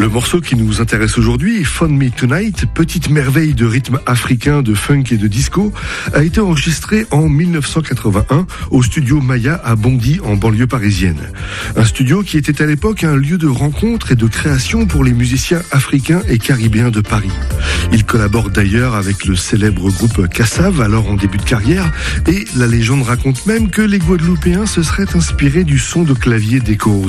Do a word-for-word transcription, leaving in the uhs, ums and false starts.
Le morceau qui nous intéresse aujourd'hui, Phone Me Tonight, petite merveille de rythme africain, de funk et de disco, a été enregistré en dix-neuf cent quatre-vingt-un au studio Maya à Bondy, en banlieue parisienne. Un studio qui était à l'époque un lieu de rencontre et de création pour les musiciens africains et caribéens de Paris. Il collabore d'ailleurs avec le célèbre groupe Kassav, alors en début de carrière, et la légende raconte même que les Guadeloupéens se seraient inspirés du son de clavier des Coro